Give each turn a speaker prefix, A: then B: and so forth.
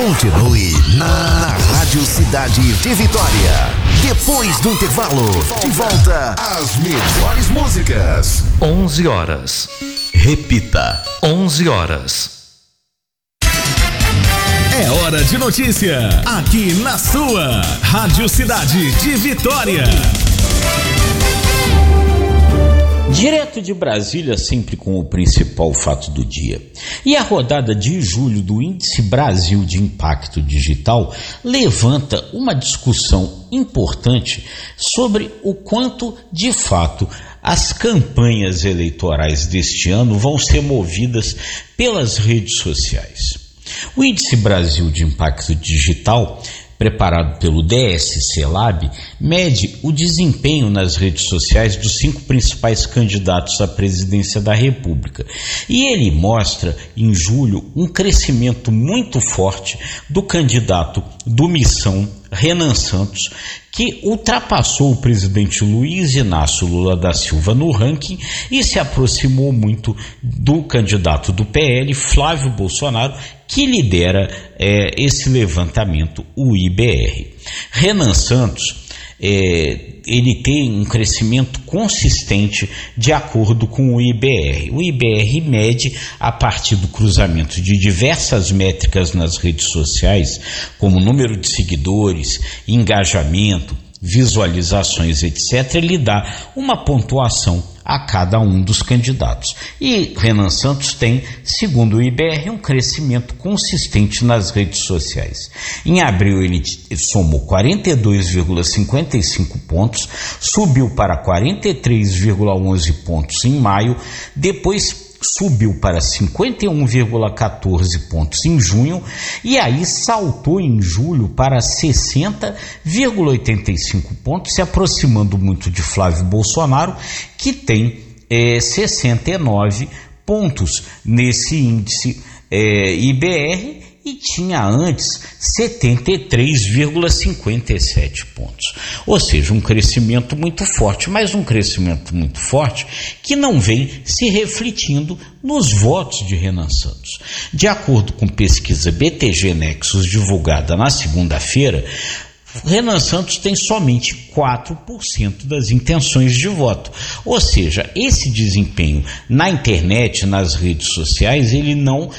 A: Continue na Rádio Cidade de Vitória. Depois do intervalo, de volta às melhores músicas.
B: 11 horas.
A: Repita.
B: 11 horas.
C: É hora de notícia, aqui na sua Rádio Cidade de Vitória.
D: Direto de Brasília, sempre com o principal fato do dia. E a rodada de julho do Índice Brasil de Impacto Digital levanta uma discussão importante sobre o quanto, de fato, as campanhas eleitorais deste ano vão ser movidas pelas redes sociais. O Índice Brasil de Impacto Digital, preparado pelo DSC Lab, mede o desempenho nas redes sociais dos 5 principais candidatos à presidência da República. E ele mostra, em julho, um crescimento muito forte do candidato do Missão, Renan Santos, que ultrapassou o presidente Luiz Inácio Lula da Silva no ranking e se aproximou muito do candidato do PL, Flávio Bolsonaro, que lidera esse levantamento, o IBR. Renan Santos, ele tem um crescimento consistente de acordo com o IBR. O IBR mede, a partir do cruzamento de diversas métricas nas redes sociais, como número de seguidores, engajamento, visualizações, etc., ele dá uma pontuação a cada um dos candidatos. E Renan Santos tem, segundo o IBR, um crescimento consistente nas redes sociais. Em abril ele somou 42,55 pontos, subiu para 43,11 pontos em maio, depois subiu para 51,14 pontos em junho e aí saltou em julho para 60,85 pontos, se aproximando muito de Flávio Bolsonaro, que tem 69 pontos nesse índice IBR e tinha antes 73,57 pontos. Ou seja, um crescimento muito forte, mas um crescimento muito forte que não vem se refletindo nos votos de Renan Santos. De acordo com pesquisa BTG Nexus divulgada na segunda-feira, Renan Santos tem somente 4% das intenções de voto. Ou seja, esse desempenho na internet, nas redes sociais, ele não